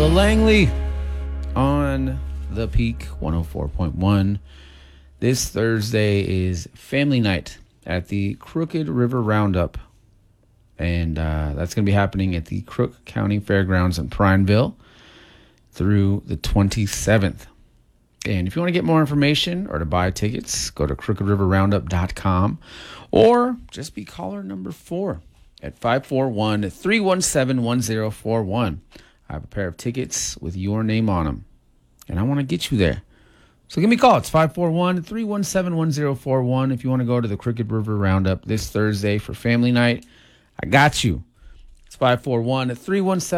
Langley on the Peak 104.1. This Thursday is family night at the Crooked River Roundup. And that's going to be happening at the Crook County Fairgrounds in Prineville through the 27th. And if you want to get more information or to buy tickets, go to crookedriverroundup.com or just be caller number 4 at 541-317-1041. I have a pair of tickets with your name on them, and I want to get you there. So give me a call. It's 541-317-1041 if you want to go to the Crooked River Roundup this Thursday for family night. I got you. It's 541-317